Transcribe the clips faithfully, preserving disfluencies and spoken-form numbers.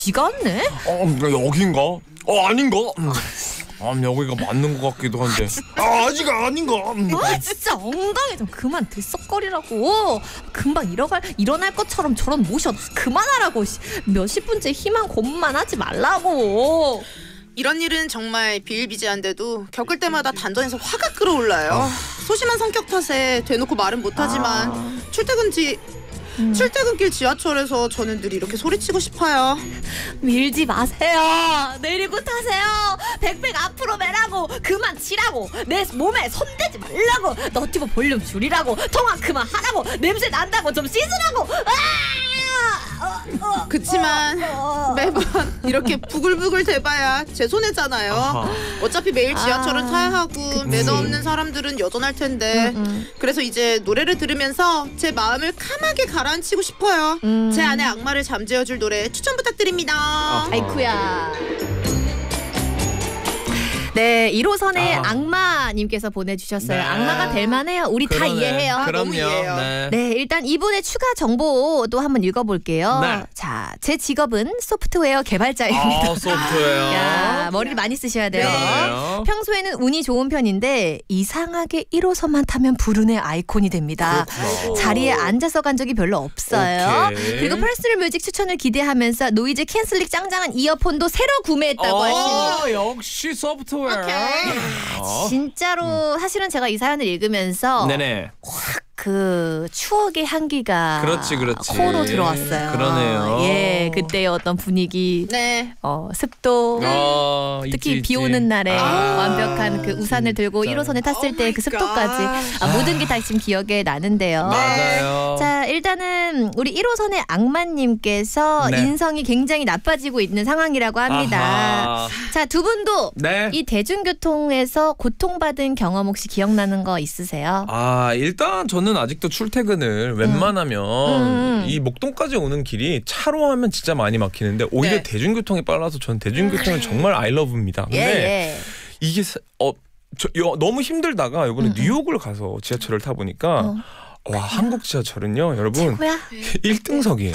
지가 왔네? 어, 여긴가? 어, 아닌가? 음. 아, 여기가 맞는 것 같기도 한데. 아, 아직 아닌가? 음. 아, 진짜 엉덩이 좀 그만 들썩거리라고. 금방 일어갈, 일어날 것처럼 저런 모션 그만하라고. 몇십 분째 희망 고문만 하지 말라고. 이런 일은 정말 비일비재한데도 겪을 때마다 단전에서 화가 끌어올라요. 아. 소심한 성격 탓에 대놓고 말은 못하지만 아. 출퇴근지 음. 출퇴근길 지하철에서 저는 늘 이렇게 소리치고 싶어요. 밀지 마세요. 내리고 타세요. 백백 앞으로 매라고. 그만 치라고. 내 몸에 손대지 말라고. 너튜브 볼륨 줄이라고. 통화 그만 하라고. 냄새 난다고 좀 씻으라고. 아! 그치만 매번 이렇게 부글부글 대봐야 제 손해잖아요. 아하. 어차피 매일 지하철은 아, 타야 하고 매너 없는 사람들은 여전할 텐데 음, 음. 그래서 이제 노래를 들으면서 제 마음을 카하게 가라앉히고 싶어요. 음. 제 안의 악마를 잠재워줄 노래 추천 부탁드립니다. 아하. 아이쿠야. 네, 일 호선의 아. 악마님께서 보내주셨어요. 네. 악마가 될 만해요. 우리 그러네. 다 이해해요. 그럼요. 네. 네, 일단 이분의 추가 정보도 한번 읽어볼게요. 네. 자, 제 직업은 소프트웨어 개발자입니다. 아, 소프트웨어. 야, 머리를 많이 쓰셔야 돼요. 네. 평소에는 운이 좋은 편인데 이상하게 일 호선만 타면 불운의 아이콘이 됩니다. 그렇구나. 자리에 앉아서 간 적이 별로 없어요. 오케이. 그리고 퍼스널 뮤직 추천을 기대하면서 노이즈 캔슬릭 짱짱한 이어폰도 새로 구매했다고 어, 하십니다. 역시 소프트웨어. 야, 진짜로 사실은 제가 이 사연을 읽으면서 네네. 확 그 추억의 향기가 그렇지, 그렇지. 코로 들어왔어요. 그러네요. 예, 그때의 어떤 분위기, 네. 어, 습도, 어, 특히 있지, 비 있지. 오는 날에 아, 완벽한 그 우산을 들고 일 호선에 탔을 때 그 습도까지 아, 모든 게 다 지금 기억에 나는데요. 맞아요. 자, 일단은 우리 일 호선의 악마님께서 네. 인성이 굉장히 나빠지고 있는 상황이라고 합니다. 아하. 자, 두 분도 네. 이 대중교통에서 고통받은 경험 혹시 기억나는 거 있으세요? 아, 일단 저는 아직도 출퇴근을 웬만하면 음. 이 목동까지 오는 길이 차로 하면 진짜 많이 막히는데 오히려 네. 대중교통이 빨라서 저는 대중교통을 음. 정말 아이러브입니다. 근데 예, 예. 이게 사- 어, 저, 여, 너무 힘들다가 이번에 음, 뉴욕을 가서 지하철을 타보니까 어. 와, 한국 지하철은요 여러분 최고야? 일 등석이에요.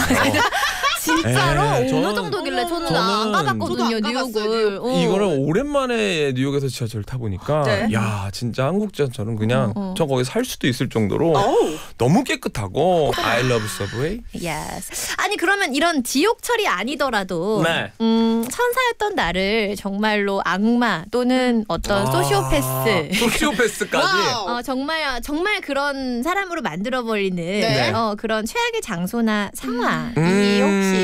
진짜로? 네, 어느 저는- 정도길래 저는, 저는- 안 가봤거든요, 저도 안 뉴욕을. 가봤어요, 어. 이거를 오랜만에 뉴욕에서 지하철을 타보니까 네. 야, 진짜 한국 지하철은 그냥 어, 어. 저 거기 살 수도 있을 정도로 어우. 너무 깨끗하고 I love subway. Yes. 아니 그러면 이런 지옥철이 아니더라도 네. 음, 천사였던 나를 정말로 악마 또는 어떤 아, 소시오패스 소시오패스까지. 와우. 어, 정말 정말 그런 사람으로 만들어버리는 네. 어, 그런 최악의 장소나 상황이 음. 혹시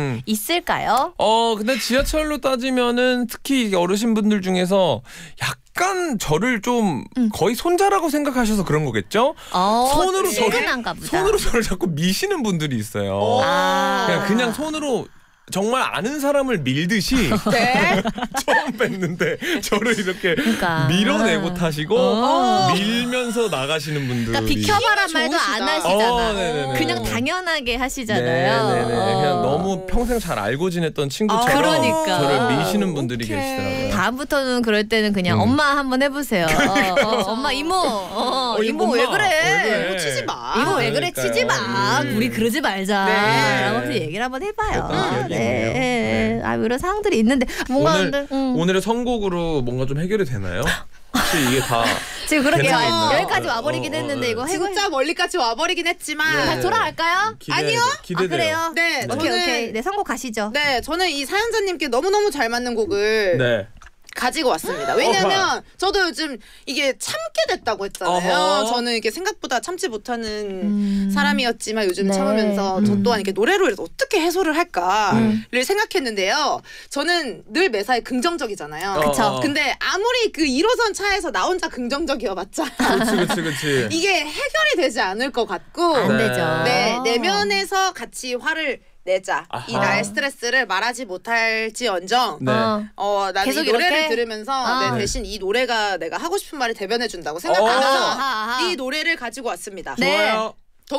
있을까요? 어, 근데 지하철로 따지면은 특히 이게 어르신분들 중에서 약간 저를 좀 음. 거의 손자라고 생각하셔서 그런 거겠죠? 어, 손으로 저를 친근한가 보다. 손으로 저를 자꾸 미시는 분들이 있어요. 아. 그냥 그냥 손으로 정말 아는 사람을 밀듯이 네. 처음 뵀는데 저를 이렇게 그러니까. 밀어내고 타시고 어. 밀면서 나가시는 분들이 그러니까 비켜봐란 말도 안 좋으시다. 하시잖아. 어, 네네네. 그냥 당연하게 하시잖아요. 네네네. 어. 그냥 너무 평생 잘 알고 지냈던 친구처럼 아, 그러니까. 저를 미시는 분들이 오케이. 계시더라고요. 다음부터는 그럴 때는 그냥 음. 엄마 한번 해보세요. 어, 어, 엄마 이모, 어, 어, 이모 엄마, 왜 그래? 왜 그래? 이모 치지 마. 이모 왜 그래? 그러니까요. 치지 마. 음. 우리 그러지 말자. 네. 라고 얘기를 한번 해봐요. 그랬던 기억이 네. 있네요. 네. 아 이런 상황들이 있는데 뭔가 오늘 근데, 음. 오늘의 선곡으로 뭔가 좀 해결이 되나요? 혹시 이게 다 지금 그렇게 되는 게 있나요? 여기까지 와버리긴 어, 어, 했는데 어. 이거 해고 진짜 멀리까지 와버리긴 했지만 네. 다시 돌아갈까요? 기대, 아니요? 기대돼요. 아 그래요? 네, 오케이 저는- 오케이. 네 선곡 가시죠. 네, 저는 이 사연자님께 너무너무 잘 맞는 곡을 네. 가지고 왔습니다. 왜냐면 저도 요즘 이게 참게 됐다고 했잖아요. 어허. 저는 이게 생각보다 참지 못하는 음. 사람이었지만 요즘 네. 참으면서 저 음. 또한 이렇게 노래로 해서 어떻게 해소를 할까를 음. 생각했는데요. 저는 늘 매사에 긍정적이잖아요. 그쵸. 어. 근데 아무리 그 일 호선 차에서 나 혼자 긍정적이어봤자 그렇지, 그렇지, 그렇지. 이게 해결이 되지 않을 것 같고 안 네. 되죠. 네, 내면에서 같이 화를 내자. 아하. 이 나의 스트레스를 말하지 못할지언정 네. 어. 어, 나는 계속 이 노래를 이렇게? 들으면서 아. 내 대신 이 노래가 내가 하고 싶은 말을 대변해 준다고 어. 생각하면서 아하, 아하. 이 노래를 가지고 왔습니다. 네. 좋아요.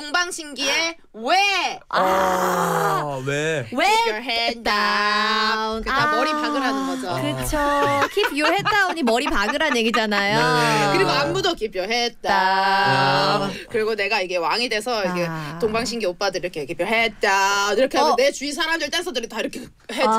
동방신기의 왜? 아, 왜? 왜? Keep your head down. 그러니까 아. 머리 박으라는 거죠. 그쵸. Keep your head down이 머리 박으란 얘기잖아요. 네. 그리고 안무도 keep your head 아. down. 그리고 내가 이게 왕이 돼서 이게 아. 동방신기 오빠들 이렇게 keep your head down 이렇게 하면 어. 내 주위 사람들 댄서들이 다 이렇게 헤드